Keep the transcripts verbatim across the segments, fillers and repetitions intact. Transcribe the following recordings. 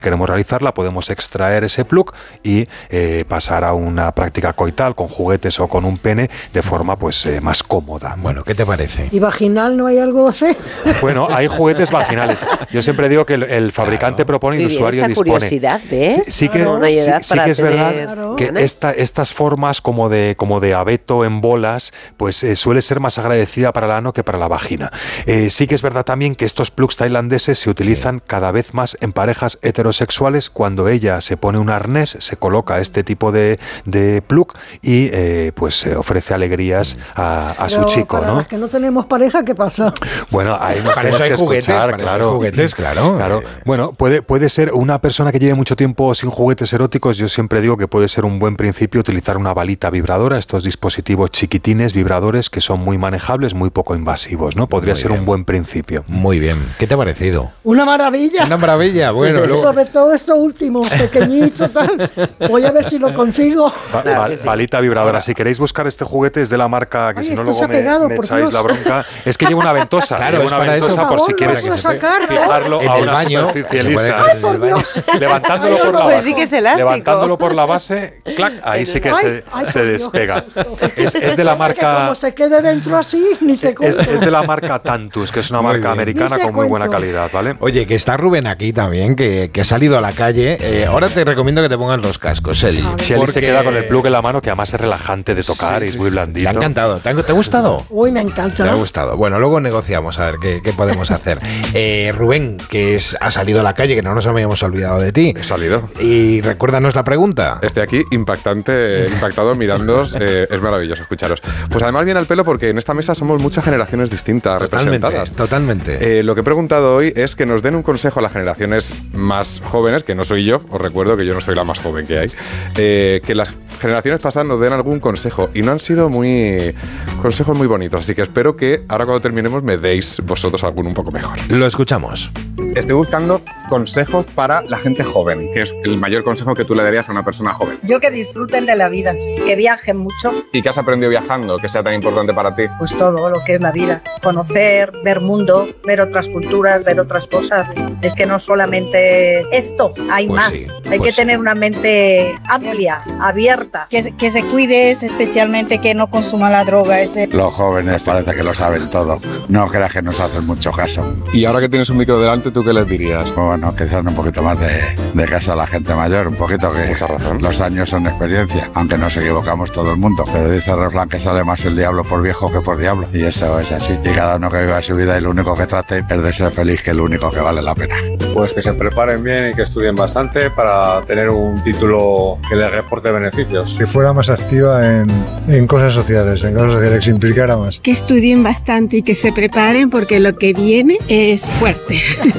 queremos realizarla, podemos extraer ese plug y eh, pasar a una práctica coital con juguetes o con un pene de forma pues eh, más cómoda. Bueno, ¿qué te parece? ¿Y vaginal no hay algo así? Bueno, hay juguetes vaginales. Yo siempre digo que el, el fabricante claro. propone y el usuario esa dispone. Curiosidad, ¿ves? Sí, sí que, claro, sí, sí que es tener... verdad que esta, estas formas como de, como de abeto en bolas, pues eh, suele ser más agradecida para el ano que para la vagina. Eh, sí que es verdad también que estos plugs tailandeses se utilizan sí. cada vez más en parejas heterosexuales. Cuando ella se pone un arnés, se coloca este tipo de, de plug y eh, pues eh, ofrece alegrías a, a su chico, para ¿no? Las que no tenemos pareja, ¿qué pasa? Bueno, ahí nos para tenemos eso hay que juguetes, escuchar, para claro. eso hay juguetes, claro. claro. Bueno, puede, puede ser una persona que lleve mucho tiempo sin juguetes eróticos. Yo siempre digo que puede ser un buen principio utilizar una balita vibradora, estos dispositivos chiquitines, vibradores, que son muy manejables, muy poco invasivos, ¿no? Podría muy ser bien. un buen principio. Muy bien. ¿Qué te ha parecido? Una maravilla. Una maravilla, bueno. Luego... Sobre todo esto último, pequeñito, tal. Voy a ver si lo consigo. Ba claro ba sí. Balita vibradora. Si queréis buscar este juguete es de la marca, que Ay, si no esto luego se ha me, pegado, me por echáis Dios. la bronca. Es que lleva una ventosa. Claro, lleva es una para ventosa eso. por, Por si favor, quieres lo vas a sacar, ¿no? fijarlo En a el una baño, superficie se puede lisa. caer en el baño. Levantándolo por la Pues base. sí que es elástico. Levantándolo por la base, clac, ahí sí que Ay, se, ay, se por Dios. despega. Es, es de la Que marca. como se quede dentro así, ni te Es, cuento. es de la marca Tantus, que es una Muy marca bien. americana Ni te con muy buena cuento. calidad, ¿vale? Oye, que está Rubén aquí también, que, que ha salido a la calle. Eh, ahora te recomiendo que te pongas los cascos, Eli. Si Eli se porque- queda con el plug en la mano, que además es relajante de tocar Sí, y es sí, muy sí. blandito. ¿Te ha encantado? ¿Te ha, te ha gustado? Uy, me encanta. ¿Te ha gustado? Bueno, luego negociamos a ver qué, qué podemos hacer. Eh, Rubén, que es, ha salido a la calle, que no nos habíamos olvidado de ti. He salido. Y recuérdanos la pregunta. Estoy aquí impactante, impactado mirándoos. Eh, es maravilloso escucharos. Pues además viene al pelo porque en esta mesa somos muchas generaciones distintas Totalmente, representadas. totalmente. Eh, lo que he preguntado hoy es que nos den un consejo a las generaciones más jóvenes, que no soy yo, os recuerdo que yo no soy la más joven que hay, eh, que las generaciones pasadas nos den algún consejo y no han sido muy consejos muy bonitos, así que espero que ahora cuando terminemos me deis vosotros alguno un poco mejor. Lo escuchamos. Estoy buscando consejos para la gente joven, que es el mayor consejo que tú le darías a una persona joven. Yo que disfruten de la vida, que viajen mucho, ¿Y qué has aprendido viajando que sea tan importante para ti? pues todo lo que es la vida. Conocer, ver mundo, ver otras culturas, ver otras cosas. Es que no solamente esto, hay Pues más. sí, hay pues que sí. tener una mente amplia, abierta. Que, se- que se cuide, especialmente que no consuma la droga. Ese. Los jóvenes parece que lo saben todo. No creas que nos hacen mucho caso. Y ahora que tienes un micro delante, ¿tú qué les dirías? Bueno, que sean un poquito más de, de caso a la gente mayor, un poquito que Mucha razón. los años son experiencia, aunque nos equivocamos todo el mundo. Pero dice el refrán que sale más el diablo por viejo que por diablo. Y eso es así. Y cada uno que viva su vida y lo único que trate es de ser feliz, que es lo único que vale la pena. Pues que se preparen bien y que estudien bastante para tener un título que les reporte beneficios. Que fuera más activa en, en cosas sociales, en cosas sociales, que se implicara más. Que estudien bastante y que se preparen porque lo que viene es fuerte.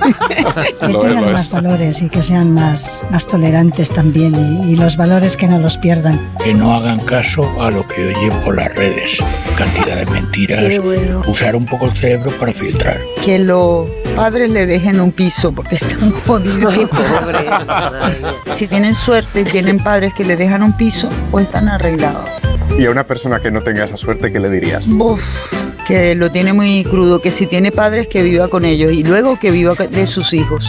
Que Lo es, tengan lo más es. valores y que sean más, más tolerantes también y, y los valores que no los pierdan. Que no hagan caso a lo que oyen por las redes. Cantidad de mentiras. Qué bueno. Usar un poco el cerebro para filtrar. Que los padres le dejen un piso porque están jodidos. Ay, pobres. Si tienen suerte y tienen padres que le dejan un piso, pues están arreglados. Y a una persona que no tenga esa suerte, ¿qué le dirías? Uf, que lo tiene muy crudo, que si tiene padres que viva con ellos y luego que viva de sus hijos.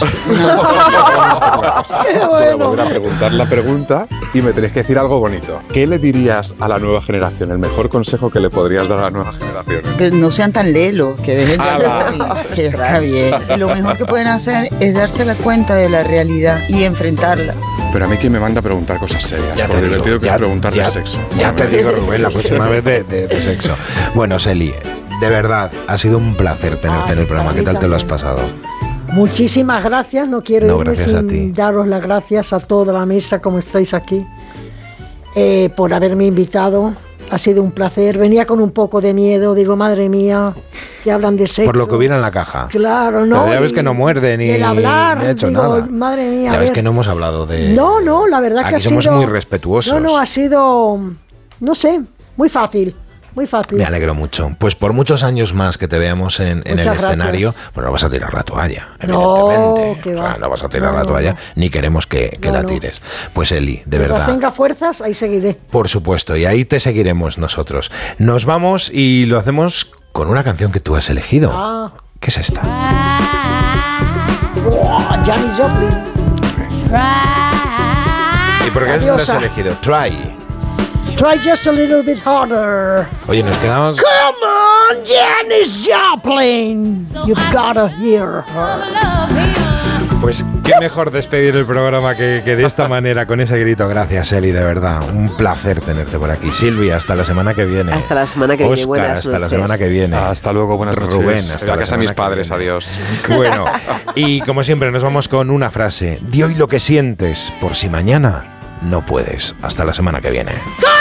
Te voy a volver a preguntar la pregunta y me tenéis que decir algo bonito. ¿Qué le dirías a la nueva generación? El mejor consejo que le podrías dar a la nueva generación. Que no sean tan lelos, que dejen de ¡Hala! hablar, que está bien. Y lo mejor que pueden hacer es darse la cuenta de la realidad y enfrentarla. Pero a mí que me manda a preguntar cosas serias, Ya por te digo, divertido que ya- es preguntar ya- de sexo. Ya Bueno, te me- digo, Rubén, la próxima vez de, de- de sexo. Bueno, Seli, de verdad, ha sido un placer tenerte Ay, en el programa. para ¿Qué mí tal te lo has también. pasado? Muchísimas gracias. No quiero No, irme gracias a sin ti. daros las gracias a toda la mesa como estáis aquí eh, por haberme invitado. Ha sido un placer. Venía con un poco de miedo. Digo, madre mía, que hablan de sexo. Por lo que hubiera en la caja. Claro, ¿no? Pero ya ves Y- que no muerde ni, y el hablar, ni ha hecho digo, nada. madre mía. Ya a ves ver. que no hemos hablado de... No, no, la verdad que Aquí ha somos sido... muy respetuosos. No, no, ha sido, no sé, muy fácil, muy fácil. Me alegro mucho. Pues por muchos años más que te veamos en, en el Muchas gracias. escenario, pues no vas a tirar la toalla, No, evidentemente. que O va. sea, no vas a tirar No, la no, toalla, no. ni queremos que, que No, la no. tires. Pues Eli, de Mientras verdad. tenga fuerzas, ahí seguiré. Por supuesto, y ahí te seguiremos nosotros. Nos vamos y lo hacemos con una canción que tú has elegido. Ah, ¿Qué es esta? oh, Janis Joplin. ¿Y por qué lo has elegido? Try. Try just a little bit harder. Oye, nos quedamos... Come on, Janis Joplin. You gotta hear her. Pues qué mejor despedir el programa que, que de esta manera, con ese grito. Gracias, Eli, de verdad. Un placer tenerte por aquí. Silvia, hasta la semana que viene. Hasta la semana que Oscar, viene. Buenas hasta noches. la semana que viene. Hasta luego, buenas noches. Rubén, hasta la, la casa de mis padres, adiós. Bueno, y como siempre nos vamos con una frase. Di hoy lo que sientes, por si mañana no puedes. Hasta la semana que viene.